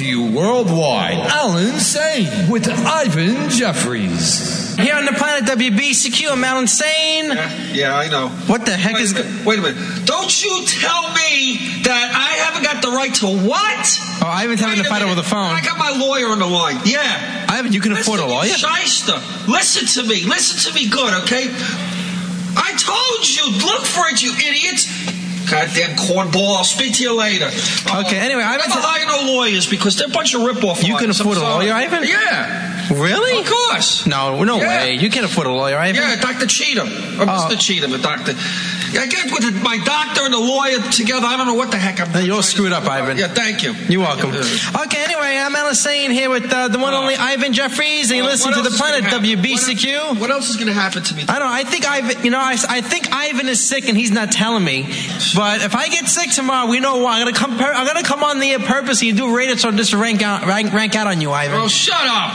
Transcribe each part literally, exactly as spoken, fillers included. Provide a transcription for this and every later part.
to you worldwide, Alan Sane with Ivan Jeffries. Here on the planet W B C Q, I'm Alan Sane. Yeah, yeah, I know. What the heck wait is... A minute, wait a minute. Don't you tell me that I haven't got the right to what? Oh, Ivan's having to fight over the phone. I got my lawyer on the line. Yeah. Ivan, you can afford a lawyer? Shyster. Listen to me. Listen to me good, okay? I told you. Look for it, you idiots. Goddamn cornball. I'll speak to you later. Okay, uh, anyway, I never hire no lawyers because they're a bunch of rip-off You lawyers. can afford a lawyer, Ivan? Yeah. Really? Of course. No, no yeah. way. You can't afford a lawyer, Ivan. Yeah, Doctor Cheatham. Or oh. Mister Cheatham, a doctor. I get with my doctor and the lawyer together. I don't know what the heck I'm doing. You're all screwed up, Ivan. Yeah, thank you. You're welcome. Okay, anyway, I'm Alan Sane here with uh, the one only Ivan Jeffries, and you uh, listen to the Planet W B C Q. What, what else is going to happen to me? I don't know. I think Ivan, you know, I, I think Ivan is sick and he's not telling me. But if I get sick tomorrow, we know why. I'm going to come. I'm going to come on the air purposely and do radio so just rank out, rank, rank out on you, Ivan. Oh, shut up!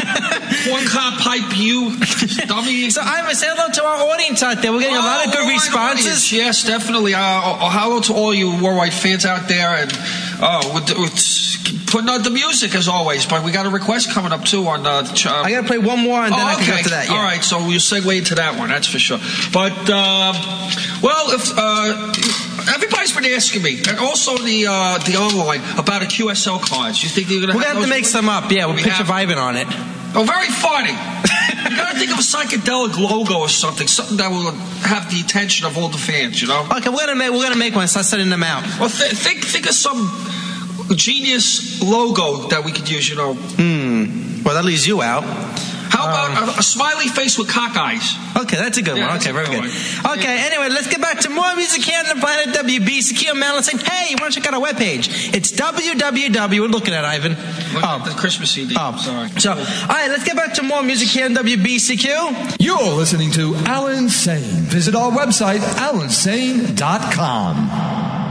One car pipe, you dummy. So, Ivan, say hello to our audience out there. We're getting oh, a lot of good responses. Audience. Yes, definitely. Uh, uh, hello to all you worldwide fans out there, and oh, with, with putting out the music as always. But we got a request coming up too on. Uh, ch- uh, I got to play one more, and then oh, I can okay. go to that. Yeah. All right, so we'll segue into that one. That's for sure. But uh, well, if. Uh, Everybody's been asking me, and also the uh, the online about a Q S L cards. You think you're gonna? We're have, gonna have to make some up. Yeah, with a picture of Ivan on it. Oh, very funny. You gotta think of a psychedelic logo or something, something that will have the attention of all the fans. You know? Okay, we're gonna make we're gonna make one. Start setting them out. Well, th- think think of some genius logo that we could use. You know? Hmm. Well, that leaves you out. How about um, a, a smiley face with cock eyes? Okay, that's a good yeah, one. Okay, very good. One. Okay, yeah. Anyway, let's get back to more music here on the Planet W B C Q. I'm Alan saying, hey, you want to check out our webpage? It's w w w. We're looking at Ivan. Look oh. at the Christmas C D. Oh. Sorry. So, all right, let's get back to more music here on W B C Q. You're listening to Alan Sane. Visit our website, alan sane dot com.